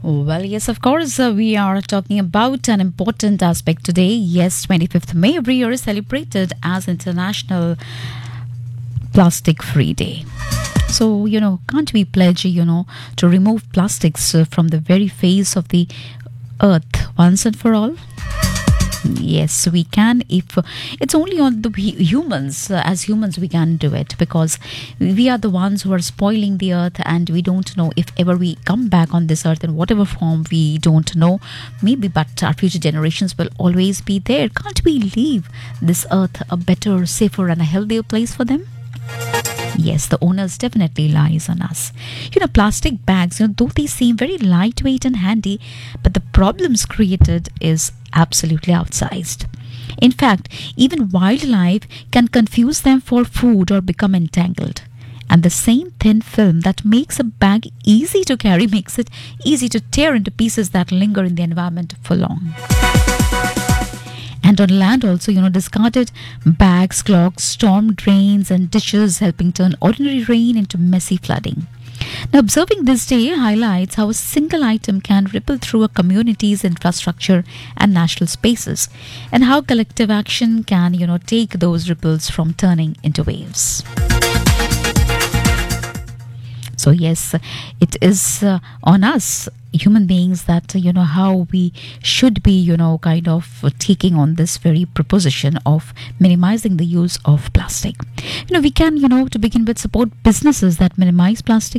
Well, yes, of course, we are talking about an important aspect today. Yes, 25th May every year is celebrated as International Plastic Free Day. So, can't we pledge, to remove plastics from the very face of the earth once and for all? Yes, we can. If it's only on the humans, as humans, we can do it because we are the ones who are spoiling the earth, and we don't know if ever we come back on this earth in whatever form. We don't know, maybe, but our future generations will always be there. Can't we leave this earth a better, safer, and a healthier place for them? Yes, the onus definitely lies on us. Plastic bags, though they seem very lightweight and handy, but the problems created is absolutely outsized. In fact, even wildlife can confuse them for food or become entangled. And the same thin film that makes a bag easy to carry makes it easy to tear into pieces that linger in the environment for long. And on land also, discarded bags clog storm drains and ditches, helping turn ordinary rain into messy flooding. Now, observing this day highlights how a single item can ripple through a community's infrastructure and national spaces, and how collective action can, take those ripples from turning into waves. So yes, it is on us human beings that how we should be kind of taking on this very proposition of minimizing the use of plastic. We can to begin with support businesses that minimize plastic